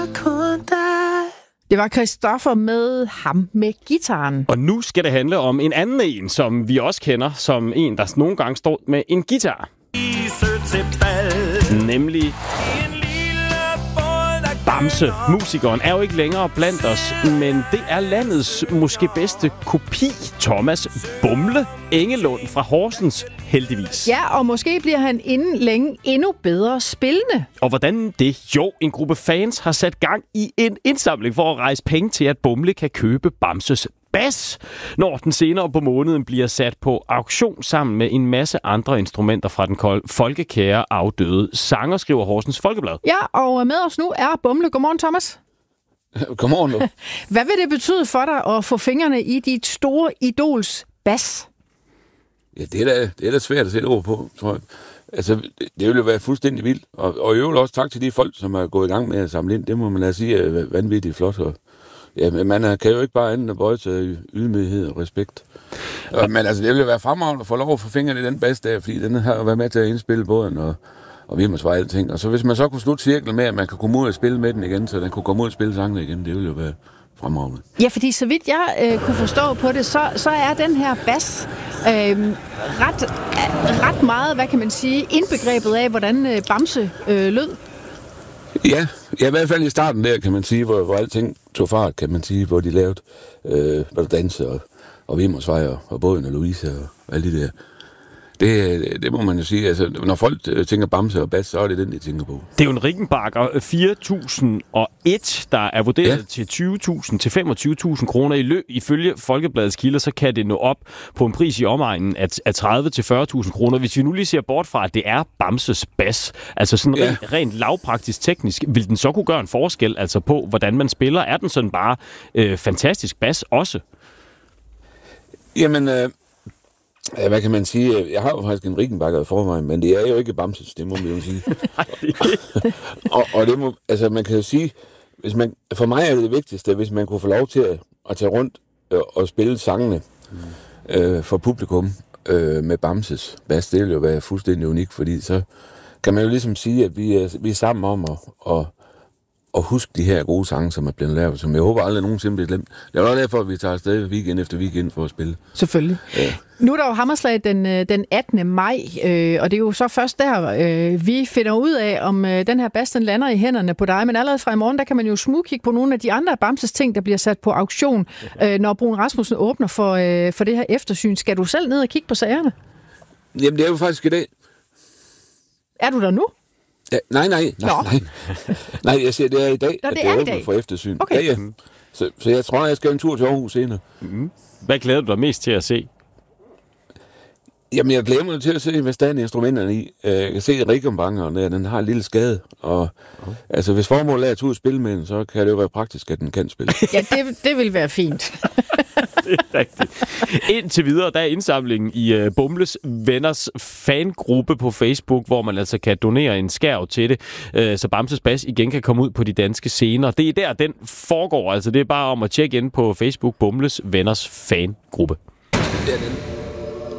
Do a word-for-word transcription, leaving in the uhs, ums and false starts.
Det var Christoffer med ham med gitaren. Og nu skal det handle om en anden en, som vi også kender, som en, der nogle gange står med en guitar. Nemlig Bamse. Musikeren er jo ikke længere blandt os, men det er landets måske bedste kopi, Thomas Bumle Engelund fra Horsens, heldigvis. Ja, og måske bliver han inden længe endnu bedre spillende. Og hvordan det? Jo, en gruppe fans har sat gang i en indsamling for at rejse penge til, at Bumle kan købe Bamses bas, når den senere på måneden bliver sat på auktion sammen med en masse andre instrumenter fra den folkekære afdøde sanger, skriver Horsens Folkeblad. Ja, og med os nu er Bumle. Godmorgen, Thomas. Godmorgen. Hvad vil det betyde for dig at få fingrene i dit store idols bas? Ja, det er da, det er da svært at sætte ord på, tror jeg. Altså, det, det vil jo være fuldstændig vildt. Og, og i øvrigt også tak til de folk, som er gået i gang med at samle ind. Det må man da sige er vanvittigt flot. Og ja, men man kan jo ikke bare andet at bøje til ydmyghed og respekt. Og, men altså, det vil jo være fremragende at få lov at få fingrene i den bas der, fordi den har jo været med til at indspille båden og, og vi må svare alting. Og så hvis man så kunne slutte cirklen med, at man kan komme ud og spille med den igen, så den kunne komme ud og spille sangene igen, det ville jo være fremragende. Ja, fordi så vidt jeg øh, kunne forstå på det, så, så er den her bas øh, ret, ret meget, hvad kan man sige, indbegrebet af, hvordan øh, Bamse øh, lød. Ja, ja, i hvert fald i starten der, kan man sige, hvor, hvor alting tog fart, kan man sige, hvor de lavede øh, hvor danse og, og Vimmersvej og, og Båden og Louise og, og alle de der. Det, det må man jo sige. Altså, når folk tænker Bamse og bas, så er det den, de tænker på. Det er jo en Rickenbacker fire tusind og et, der er vurderet ja. til tyve tusind til femogtyve tusind kroner i løb. Ifølge Folkebladets kilder, så kan det nå op på en pris i omegnen af, af tredive til fyrre tusind kroner. Hvis vi nu lige ser bort fra, at det er Bamses bas, altså sådan ja. rent, rent lavpraktisk teknisk, vil den så kunne gøre en forskel altså på, hvordan man spiller? Er den sådan bare øh, fantastisk bas også? Jamen... Øh Ja, hvad kan man sige? Jeg har jo faktisk en Rickenbacker i forvejen, men det er jo ikke Bamses, det må man jo sige. og, og det må, altså man kan jo sige, hvis man, for mig er det vigtigste, hvis man kunne få lov til at, at tage rundt og, og spille sangene mm. øh, for publikum øh, med Bamses bas, det vil jo være fuldstændig unikt, fordi så kan man jo ligesom sige, at vi er, vi er sammen om at, at, at huske de her gode sange, som er blevet lavet, som jeg håber aldrig nogensinde bliver glemt. Det er også derfor, at vi tager afsted weekend efter weekend for at spille. Selvfølgelig. Ja. Nu er der jo Hammerslag den, den attende maj, øh, og det er jo så først der, øh, vi finder ud af, om øh, den her bas, den lander i hænderne på dig. Men allerede fra i morgen, der kan man jo smugkigge på nogle af de andre Bamses ting, der bliver sat på auktion, øh, når Brun Rasmussen åbner for, øh, for det her eftersyn. Skal du selv ned og kigge på sagerne? Jamen, det er jo faktisk i dag. Er du der nu? Ja, nej, nej, nej, nej. Nej, jeg siger, det er i dag, Nå, at det det er åbner for eftersyn. Okay. Ja, ja. Så, så jeg tror, jeg skal en tur til Aarhus senere. Mm-hmm. Hvad glæder du dig mest til at se? Jamen, jeg glæder mig til at se, hvad stand instrumenterne i. Jeg kan se, at Rickenbackeren der, den har en lille skade. Og okay. altså, hvis formålet er at tage ud og spille med den, så kan det jo være praktisk, at den kan spille. Ja, det, det vil være fint. Det er rigtigt. Indtil videre, der er indsamlingen i uh, Bumles Venners fangruppe på Facebook, hvor man altså kan donere en skærv til det, uh, så Bamses bas igen kan komme ud på de danske scener. Det er der, den foregår. Altså, det er bare om at tjekke ind på Facebook Bumles Venners fangruppe. Det er den.